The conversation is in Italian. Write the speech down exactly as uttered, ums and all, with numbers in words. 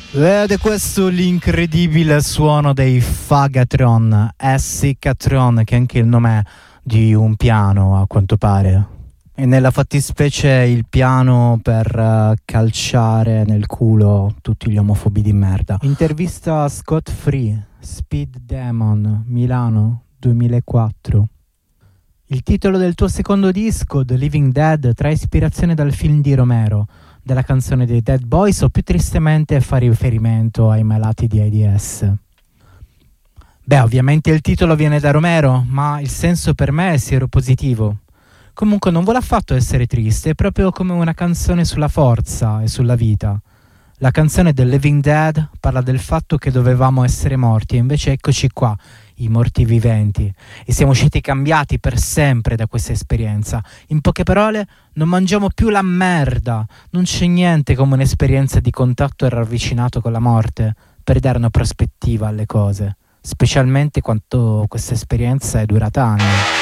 Ed è questo l'incredibile suono dei Fagatron, Essicatron, che è anche il nome di un piano a quanto pare. E nella fattispecie il piano per uh, calciare nel culo tutti gli omofobi di merda. Intervista a Scott Free, Speed Demon, Milano, duemilaquattro. Il titolo del tuo secondo disco, The Living Dead, trae ispirazione dal film di Romero, della canzone dei Dead Boys, o più tristemente fa riferimento ai malati di AIDS? Beh, ovviamente il titolo viene da Romero, ma il senso per me è sieropositivo. Comunque non vuole affatto essere triste, è proprio come una canzone sulla forza e sulla vita. La canzone The Living Dead parla del fatto che dovevamo essere morti e invece eccoci qua, i morti viventi, e siamo usciti cambiati per sempre da questa esperienza. In poche parole, non mangiamo più la merda. Non c'è niente come un'esperienza di contatto e ravvicinato con la morte per dare una prospettiva alle cose, specialmente quando questa esperienza è durata anni.